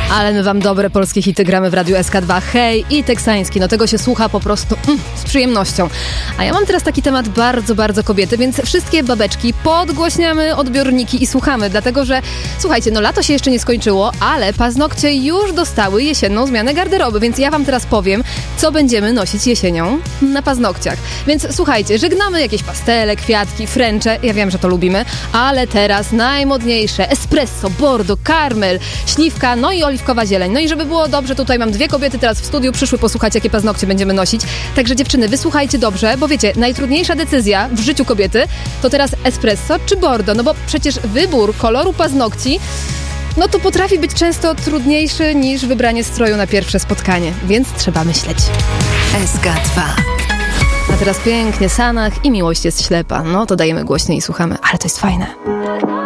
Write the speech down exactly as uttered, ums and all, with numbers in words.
Ale my wam dobre polskie hity gramy w Radiu S K dwa. Hej i teksański. No tego się słucha po prostu mm, z przyjemnością. A ja mam teraz taki temat bardzo, bardzo kobiety, więc wszystkie babeczki podgłośniamy odbiorniki i słuchamy, dlatego że słuchajcie, no lato się jeszcze nie skończyło, ale paznokcie już dostały jesienną zmianę garderoby, więc ja wam teraz powiem, co będziemy nosić jesienią na paznokciach. Więc słuchajcie, żegnamy jakieś pastele, kwiatki, fręcze, ja wiem, że to lubimy, ale teraz najmodniejsze: espresso, bordo, karmel, śliwka, no i oliwkowa zieleń. No i żeby było dobrze, tutaj mam dwie kobiety teraz w studiu, przyszły posłuchać, jakie paznokcie będziemy nosić. Także dziewczyny, wysłuchajcie dobrze, bo wiecie, najtrudniejsza decyzja w życiu kobiety to teraz espresso czy bordo, no bo przecież wybór koloru paznokci no to potrafi być często trudniejszy niż wybranie stroju na pierwsze spotkanie, więc trzeba myśleć. S K dwa. A teraz pięknie Sanach i Miłość jest ślepa. No to dajemy głośniej i słuchamy, ale to jest fajne.